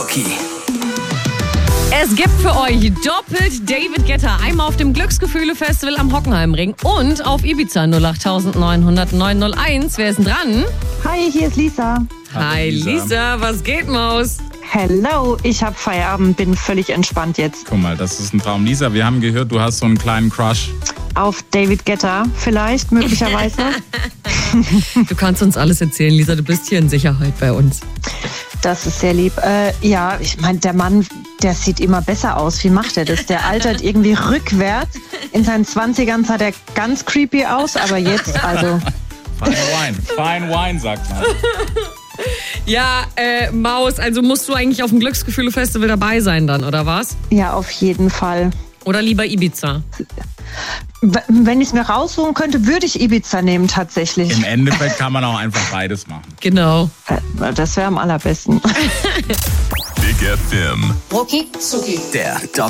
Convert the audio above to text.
Rocky. Es gibt für euch doppelt David Guetta. Einmal auf dem Glücksgefühle-Festival am Hockenheimring und auf Ibiza 08900 901. Wer ist denn dran? Hi, hier ist Lisa. Hi Lisa, was geht, Maus? Hello, ich habe Feierabend, bin völlig entspannt jetzt. Guck mal, das ist ein Traum. Lisa, wir haben gehört, du hast so einen kleinen Crush. Auf David Guetta vielleicht, möglicherweise. Du kannst uns alles erzählen, Lisa, du bist hier in Sicherheit bei uns. Das ist sehr lieb. Ja, ich meine, der Mann, der sieht immer besser aus. Wie macht er das? Der altert irgendwie rückwärts. In seinen 20ern sah der ganz creepy aus, aber jetzt, also... Fine wine, sagt man. Ja, Maus, also musst du eigentlich auf dem Glücksgefühle-Festival dabei sein dann, oder was? Ja, auf jeden Fall. Oder lieber Ibiza? Wenn ich es mir raussuchen könnte, würde ich Ibiza nehmen tatsächlich. Im Endeffekt kann man auch einfach beides machen. Genau. Das wäre am allerbesten. Big FM. Rocky, Suki. Der